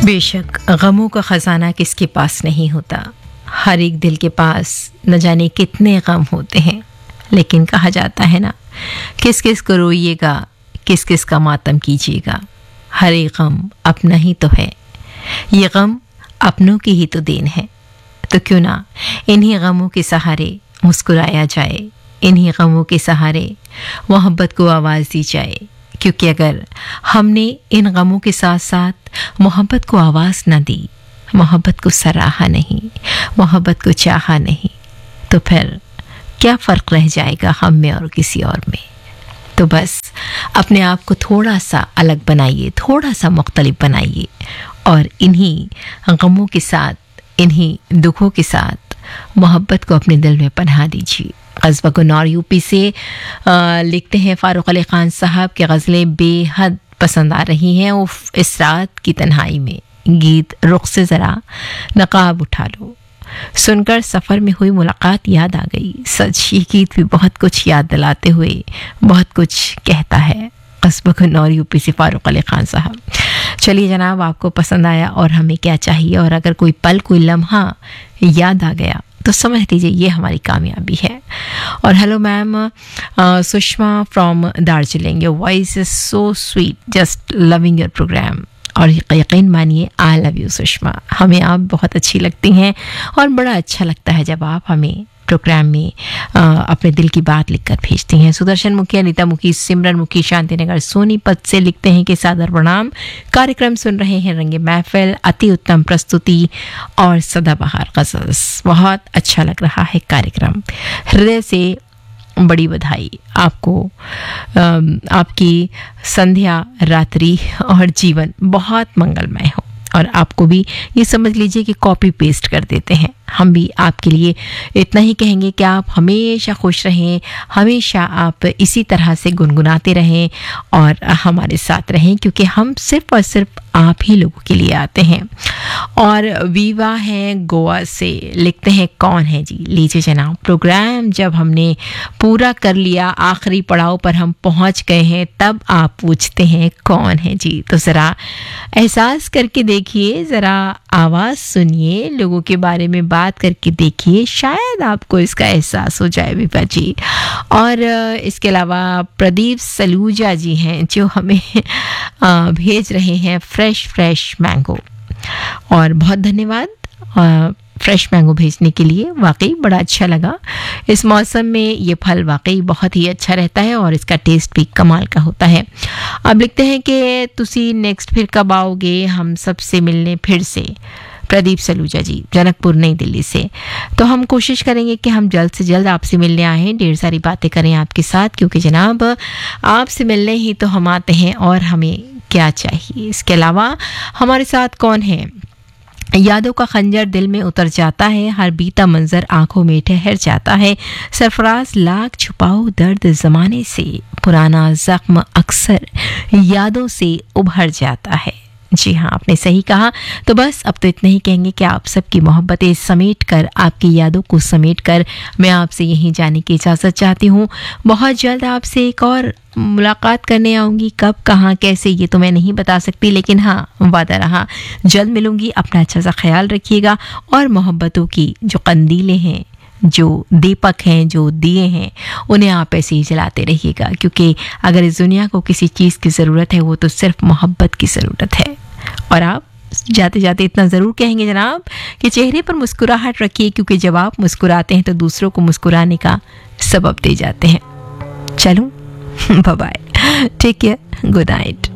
बेशक गमों का खजाना किसके पास नहीं होता। हर एक दिल के पास न जाने कितने गम होते हैं, लेकिन कहा जाता है ना, किस किस को रोइएगा, किस किस का मातम कीजिएगा। हर एक गम अपना ही तो है, ये गम अपनों की ही तो देन है। तो क्यों ना इन्हीं गमों के सहारे मुस्कुराया जाए, इन्हीं गमों के सहारे मोहब्बत को आवाज़ दी जाए। क्योंकि अगर हमने इन गमों के साथ साथ मोहब्बत को आवाज़ न दी, मोहब्बत को सराहा नहीं, मोहब्बत को चाहा नहीं, तो फिर क्या फ़र्क रह जाएगा हम में और किसी और में। तो बस अपने आप को थोड़ा सा अलग बनाइए, थोड़ा सा मुख्तलिफ बनाइए और इन्हीं गमों के साथ, इन्हीं दुखों के साथ मोहब्बत को अपने दिल में पनाह दीजिए। कस्बा गुन्नौर यूपी से लिखते हैं फारूक अली खान साहब की गज़लें बेहद पसंद आ रही हैं। उफ इस रात की तन्हाई में गीत रुख से ज़रा नकाब उठा लो, सुनकर सफ़र में हुई मुलाकात याद आ गई। सच ये गीत भी बहुत कुछ याद दिलाते हुए बहुत कुछ कहता है। कस्बा गुन्नौर यूपी से फारूक अली खान साहब। चलिए जनाब, आपको पसंद आया और हमें क्या चाहिए। और अगर कोई पल, कोई लम्हा याद आ गया तो समझ लीजिए ये हमारी कामयाबी है। और hello ma'am, Sushma from Darjeeling, your voice is so sweet, just loving your programme. और यकीन मानिए आई लव यू सुषमा, हमें आप बहुत अच्छी लगती हैं और बड़ा अच्छा लगता है जब आप हमें प्रोग्राम में अपने दिल की बात लिखकर भेजती हैं। सुदर्शन मुखी, अनीता मुखी, सिमरन मुखी शांतिनगर सोनीपत से लिखते हैं कि सादर प्रणाम, कार्यक्रम सुन रहे हैं रंगे महफिल, अति उत्तम प्रस्तुति और सदाबहार गज़ल्स, बहुत अच्छा लग रहा है कार्यक्रम, हृदय से बड़ी बधाई आपको। आपकी संध्या, रात्रि और जीवन बहुत मंगलमय हो। और आपको भी ये समझ लीजिए कि कॉपी पेस्ट कर देते हैं। हम भी आपके लिए इतना ही कहेंगे कि आप हमेशा खुश रहें, हमेशा आप इसी तरह से गुनगुनाते रहें और हमारे साथ रहें, क्योंकि हम सिर्फ और सिर्फ आप ही लोगों के लिए आते हैं। और वीवा हैं गोवा से, लिखते हैं कौन है जी। लीजिए जनाब, प्रोग्राम जब हमने पूरा कर लिया, आखिरी पड़ाव पर हम पहुंच गए हैं, तब आप पूछते हैं कौन है जी। तो ज़रा एहसास करके देखिए, ज़रा आवाज़ सुनिए, लोगों के बारे में बात करके देखिए, शायद आपको इसका एहसास हो जाए विभा जी। और इसके अलावा प्रदीप सलूजा जी हैं जो हमें भेज रहे हैं फ्रेश मैंगो, और बहुत धन्यवाद फ्रेश मैंगो भेजने के लिए। वाकई बड़ा अच्छा लगा। इस मौसम में ये फल वाकई बहुत ही अच्छा रहता है और इसका टेस्ट भी कमाल का होता है। अब लिखते हैं कि तुसी नेक्स्ट फिर कब आओगे हम सबसे मिलने फिर से। प्रदीप सलूजा जी, जनकपुर नई दिल्ली से। तो हम कोशिश करेंगे कि हम जल्द से जल्द आपसे मिलने आएँ, ढेर सारी बातें करें आपके साथ, क्योंकि जनाब आपसे मिलने ही तो हम आते हैं और हमें क्या चाहिए। इसके अलावा हमारे साथ कौन है। यादों का खंजर दिल में उतर जाता है, हर बीता मंजर आंखों में ठहर जाता है, सरफराज लाख छुपाओ दर्द ज़माने से, पुराना ज़ख्म अक्सर यादों से उभर जाता है। जी हाँ, आपने सही कहा। तो बस अब तो इतना ही कहेंगे कि आप सबकी मोहब्बतें समेट कर, आपकी यादों को समेट कर मैं आपसे यहीं जाने की इजाज़त चाहती हूँ। बहुत जल्द आपसे एक और मुलाकात करने आऊँगी, कब, कहाँ, कैसे ये तो मैं नहीं बता सकती, लेकिन हाँ वादा रहा जल्द मिलूँगी। अपना अच्छा सा ख्याल रखिएगा और मोहब्बतों की जो कंदीलें हैं, जो दीपक हैं, जो दिए हैं, उन्हें आप ऐसे ही जलाते रहिएगा, क्योंकि अगर इस दुनिया को किसी चीज़ की ज़रूरत है वो तो सिर्फ मोहब्बत की ज़रूरत है। और आप जाते जाते इतना ज़रूर कहेंगे जनाब कि चेहरे पर मुस्कुराहट रखिए, क्योंकि जब आप मुस्कुराते हैं तो दूसरों को मुस्कुराने का सबब दे जाते हैं। चलूँ, bye bye, take care, good night.